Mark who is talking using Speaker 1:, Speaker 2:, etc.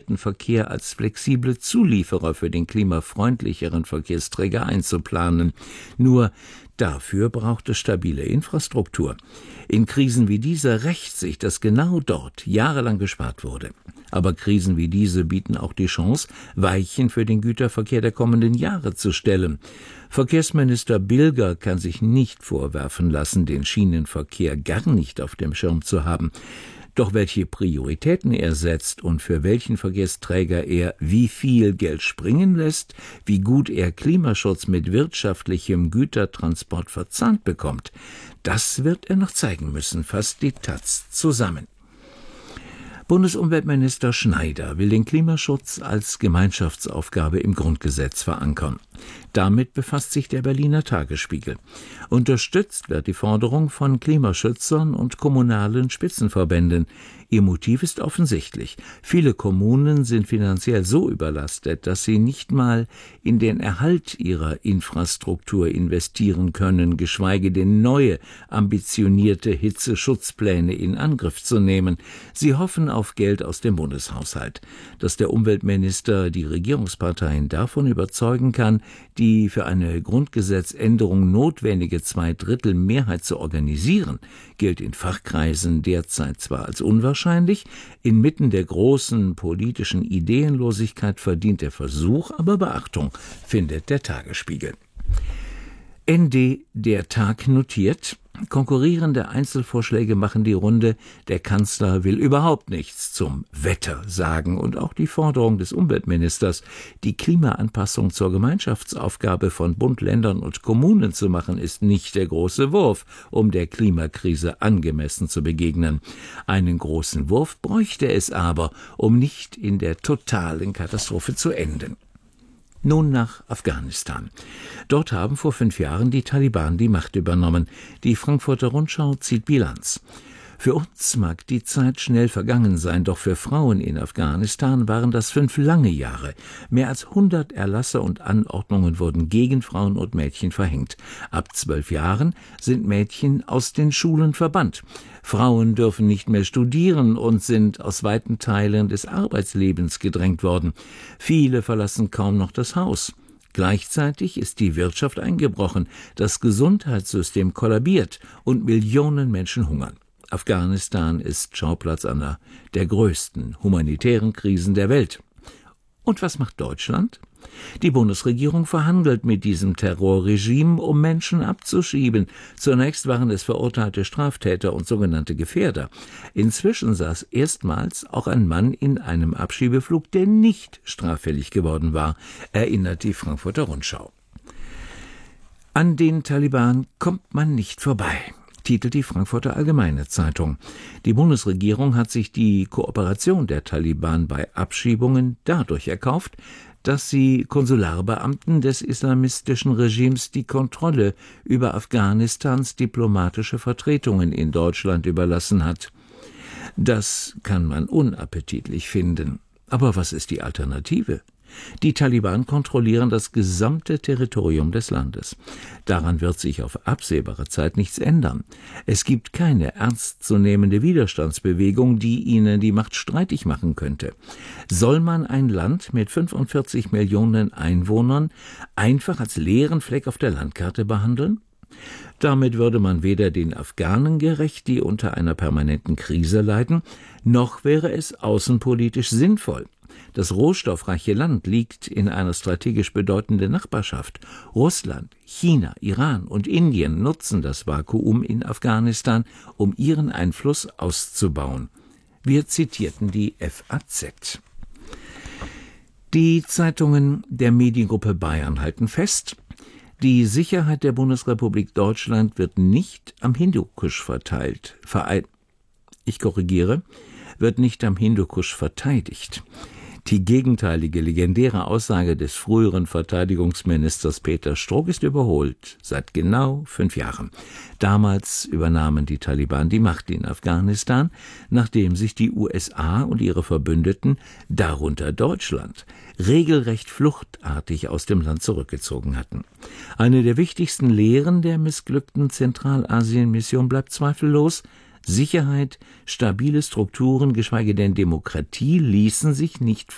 Speaker 1: motorisierten Verkehr als flexible Zulieferer für den klimafreundlicheren Verkehrsträger einzuplanen. Nur dafür braucht es stabile Infrastruktur. In Krisen wie dieser rächt sich, dass genau dort jahrelang gespart wurde. Aber Krisen wie diese bieten auch die Chance, Weichen für den Güterverkehr der kommenden Jahre zu stellen. Verkehrsminister Bilger kann sich nicht vorwerfen lassen, den Schienenverkehr gar nicht auf dem Schirm zu haben. Doch welche Prioritäten er setzt und für welchen Verkehrsträger er wie viel Geld springen lässt, wie gut er Klimaschutz mit wirtschaftlichem Gütertransport verzahnt bekommt, das wird er noch zeigen müssen, fasst die taz zusammen. Bundesumweltminister Schneider will den Klimaschutz als Gemeinschaftsaufgabe im Grundgesetz verankern. Damit befasst sich der Berliner Tagesspiegel. Unterstützt wird die Forderung von Klimaschützern und kommunalen Spitzenverbänden. Ihr Motiv ist offensichtlich. Viele Kommunen sind finanziell so überlastet, dass sie nicht mal in den Erhalt ihrer Infrastruktur investieren können, geschweige denn neue, ambitionierte Hitzeschutzpläne in Angriff zu nehmen. Sie hoffen auf Geld aus dem Bundeshaushalt. Dass der Umweltminister die Regierungsparteien davon überzeugen kann, die für eine Grundgesetzänderung notwendige 2/3 Mehrheit zu organisieren, gilt in Fachkreisen derzeit zwar als unwahrscheinlich, inmitten der großen politischen Ideenlosigkeit verdient der Versuch aber Beachtung, findet der Tagesspiegel. ND Der Tag notiert: Konkurrierende Einzelvorschläge machen die Runde. Der Kanzler will überhaupt nichts zum Wetter sagen. Und auch die Forderung des Umweltministers, die Klimaanpassung zur Gemeinschaftsaufgabe von Bund, Ländern und Kommunen zu machen, ist nicht der große Wurf, um der Klimakrise angemessen zu begegnen. Einen großen Wurf bräuchte es aber, um nicht in der totalen Katastrophe zu enden. Nun nach Afghanistan. Dort haben vor 5 Jahren die Taliban die Macht übernommen. Die Frankfurter Rundschau zieht Bilanz. Für uns mag die Zeit schnell vergangen sein, doch für Frauen in Afghanistan waren das 5 lange Jahre. Mehr als 100 Erlasse und Anordnungen wurden gegen Frauen und Mädchen verhängt. Ab 12 Jahren sind Mädchen aus den Schulen verbannt. Frauen dürfen nicht mehr studieren und sind aus weiten Teilen des Arbeitslebens gedrängt worden. Viele verlassen kaum noch das Haus. Gleichzeitig ist die Wirtschaft eingebrochen, das Gesundheitssystem kollabiert und Millionen Menschen hungern. Afghanistan ist Schauplatz einer der größten humanitären Krisen der Welt. Und was macht Deutschland? Die Bundesregierung verhandelt mit diesem Terrorregime, um Menschen abzuschieben. Zunächst waren es verurteilte Straftäter und sogenannte Gefährder. Inzwischen saß erstmals auch ein Mann in einem Abschiebeflug, der nicht straffällig geworden war, erinnert die Frankfurter Rundschau. An den Taliban kommt man nicht vorbei, titelt die Frankfurter Allgemeine Zeitung. Die Bundesregierung hat sich die Kooperation der Taliban bei Abschiebungen dadurch erkauft, dass sie Konsularbeamten des islamistischen Regimes die Kontrolle über Afghanistans diplomatische Vertretungen in Deutschland überlassen hat. Das kann man unappetitlich finden. Aber was ist die Alternative? Die Taliban kontrollieren das gesamte Territorium des Landes. Daran wird sich auf absehbare Zeit nichts ändern. Es gibt keine ernstzunehmende Widerstandsbewegung, die ihnen die Macht streitig machen könnte. Soll man ein Land mit 45 Millionen Einwohnern einfach als leeren Fleck auf der Landkarte behandeln? Damit würde man weder den Afghanen gerecht, die unter einer permanenten Krise leiden, noch wäre es außenpolitisch sinnvoll. Das rohstoffreiche Land liegt in einer strategisch bedeutenden Nachbarschaft. Russland, China, Iran und Indien nutzen das Vakuum in Afghanistan, um ihren Einfluss auszubauen. Wir zitierten die FAZ. Die Zeitungen der Mediengruppe Bayern halten fest: Die Sicherheit der Bundesrepublik Deutschland wird nicht am Hindukusch wird nicht am Hindukusch verteidigt. Die gegenteilige legendäre Aussage des früheren Verteidigungsministers Peter Struck ist überholt, seit genau 5 Jahren. Damals übernahmen die Taliban die Macht in Afghanistan, nachdem sich die USA und ihre Verbündeten, darunter Deutschland, regelrecht fluchtartig aus dem Land zurückgezogen hatten. Eine der wichtigsten Lehren der missglückten Zentralasien-Mission bleibt zweifellos: Sicherheit, stabile Strukturen, geschweige denn Demokratie ließen sich nicht